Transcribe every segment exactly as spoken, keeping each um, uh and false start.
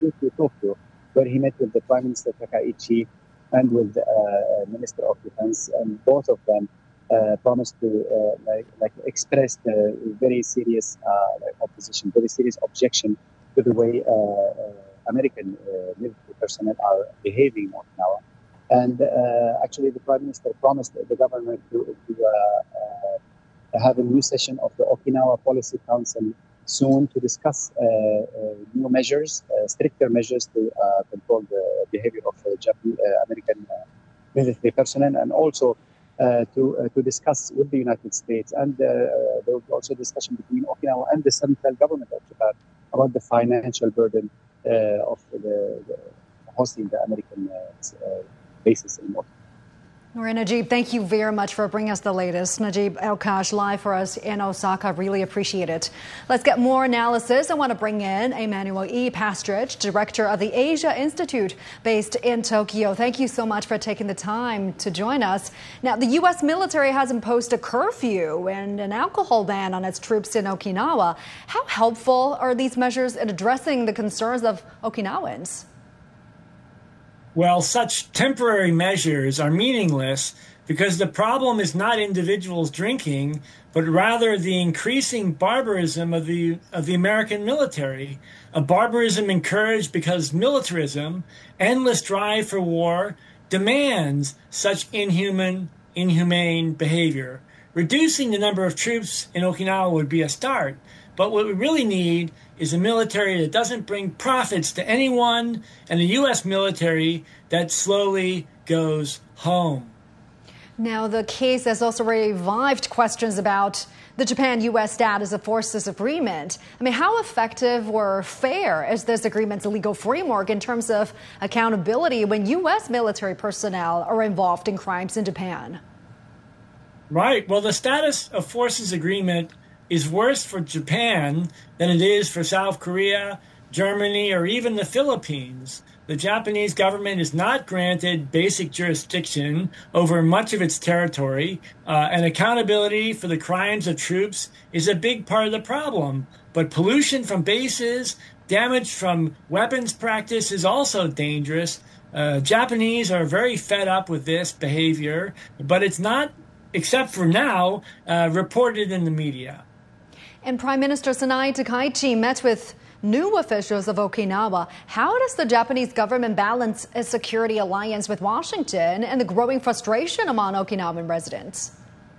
flew to Tokyo, where he met with the Prime Minister Takaichi and with the uh, Minister of Defense, and both of them uh, promised to uh, like, like express the very serious uh, like opposition, very serious objection to the way uh, uh, American uh, military personnel are behaving in Okinawa. And uh, actually, the Prime Minister promised the government to, to uh, uh, have a new session of the Okinawa Policy Council soon to discuss uh, uh, new measures, uh, stricter measures to uh, control the behavior of uh, Japanese, uh, American uh, military personnel, and also uh, to uh, to discuss with the United States. And uh, there will be also discussion between Okinawa and the central government of Japan about the financial burden uh, of the, the hosting the American uh, uh, bases in Okinawa. All right, Najib, thank you very much for bringing us the latest. Najib El-Khash live for us in Osaka. Really appreciate it. Let's get more analysis. I want to bring in Emmanuel E. Pastrich, director of the Asia Institute based in Tokyo. Thank you so much for taking the time to join us. Now, the U S military has imposed a curfew and an alcohol ban on its troops in Okinawa. How helpful are these measures in addressing the concerns of Okinawans? Well, such temporary measures are meaningless because the problem is not individuals drinking, but rather the increasing barbarism of the of the American military, a barbarism encouraged because militarism, endless drive for war, demands such inhuman, inhumane behavior. Reducing the number of troops in Okinawa would be a start, but what we really need is a military that doesn't bring profits to anyone, and a U S military that slowly goes home. Now, the case has also revived questions about the Japan-U S status of forces agreement. I mean, how effective or fair is this agreement's legal framework in terms of accountability when U S military personnel are involved in crimes in Japan? Right. Well, the status of forces agreement is worse for Japan than it is for South Korea, Germany, or even the Philippines. The Japanese government is not granted basic jurisdiction over much of its territory, uh, and accountability for the crimes of troops is a big part of the problem. But pollution from bases, damage from weapons practice is also dangerous. Uh, Japanese are very fed up with this behavior, but it's not, except for now, uh, reported in the media. And Prime Minister Sanai Takaichi met with new officials of Okinawa. How does the Japanese government balance a security alliance with Washington and the growing frustration among Okinawan residents?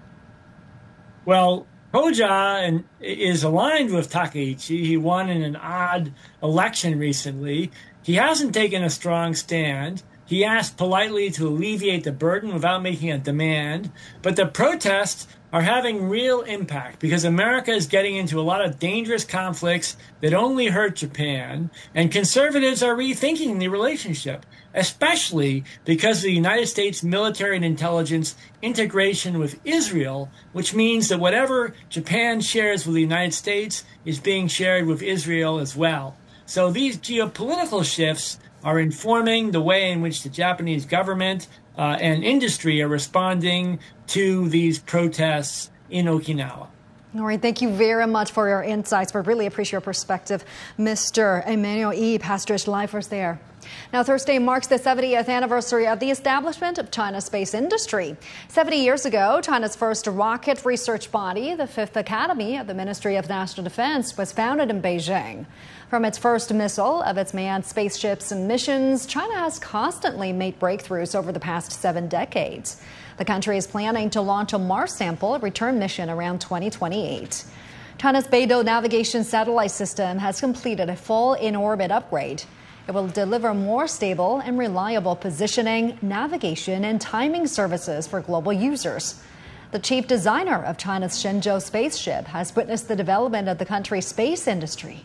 Well, Koja is aligned with Takaichi. He won in an odd election recently. He hasn't taken a strong stand. He asked politely to alleviate the burden without making a demand. But the protests are having real impact because America is getting into a lot of dangerous conflicts that only hurt Japan, and conservatives are rethinking the relationship, especially because of the United States military and intelligence integration with Israel, which means that whatever Japan shares with the United States is being shared with Israel as well. So these geopolitical shifts are informing the way in which the Japanese government uh, and industry are responding to these protests in Okinawa. All right, thank you very much for your insights. We really appreciate your perspective, Mister Emmanuel E. Pastrich, live for us there. Now, Thursday marks the seventieth anniversary of the establishment of China's space industry. seventy years ago, China's first rocket research body, the Fifth Academy of the Ministry of National Defense, was founded in Beijing. From its first missile of its manned spaceships and missions, China has constantly made breakthroughs over the past seven decades. The country is planning to launch a Mars sample return mission around twenty twenty-eight. China's Beidou navigation satellite system has completed a full in-orbit upgrade. It will deliver more stable and reliable positioning, navigation, and timing services for global users. The chief designer of China's Shenzhou spaceship has witnessed the development of the country's space industry.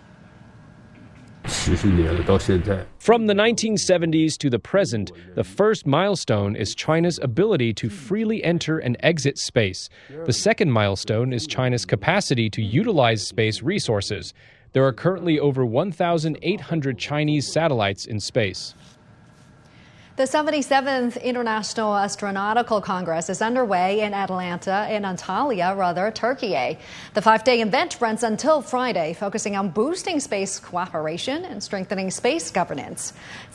From the nineteen seventies to the present, the first milestone is China's ability to freely enter and exit space. The second milestone is China's capacity to utilize space resources. There are currently over one thousand eight hundred Chinese satellites in space. The seventy-seventh International Astronautical Congress is underway in Atlanta, in Antalya, rather, Turkey. The five-day event runs until Friday, focusing on boosting space cooperation and strengthening space governance.